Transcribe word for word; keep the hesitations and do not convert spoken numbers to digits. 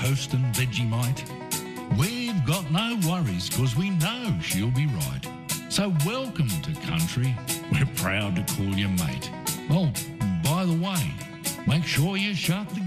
toast and Vegemite. We've got no worries because we know she'll be right. So welcome to country, we're proud to call you mate. Oh, by the way, make sure you shut the